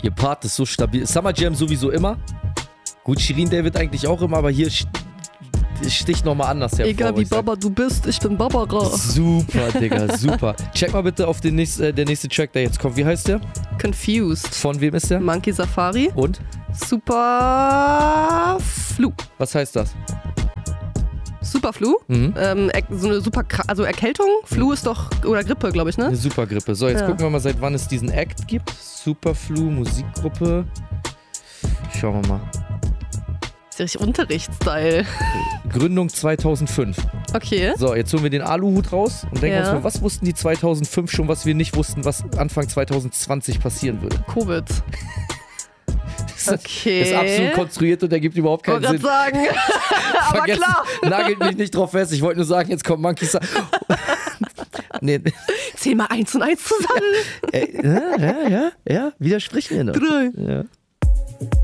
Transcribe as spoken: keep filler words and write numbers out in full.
Ihr Part ist so stabil. Summer Jam sowieso immer. Gut, Shirin David eigentlich auch immer, aber hier sticht nochmal anders hervor. Egal wie Baba du bist, ich bin Barbara. Super, Digga, super. Check mal bitte auf den nächsten, äh, der nächste Track, der jetzt kommt. Wie heißt der? Confused. Von wem ist der? Monkey Safari. Und? Superflu. Was heißt das? Superflu? Mhm. Ähm, so eine super, also Erkältung. Flu ist doch, oder Grippe, glaube ich, ne? Eine Supergrippe. So, jetzt Ja. gucken wir mal, seit wann es diesen Act gibt. Superflu, Musikgruppe. Schauen wir mal. Ist ja richtig Unterrichtsstyle. Gründung zweitausendfünf. Okay. So, jetzt holen wir den Aluhut raus und denken Ja. uns mal, was wussten die zweitausendfünf schon, was wir nicht wussten, was Anfang zwanzig zwanzig passieren würde. Covid. Das Okay. ist absolut konstruiert und ergibt überhaupt keinen Ich wollte Sinn. gerade sagen. Aber Vergessen, klar. nagelt mich nicht drauf fest. Ich wollte nur sagen, jetzt kommt Monkey Sa- nee. Zähl mal eins und eins zusammen. Äh, ja, ja, ja, ja, widersprich mir noch. Drei. Ja.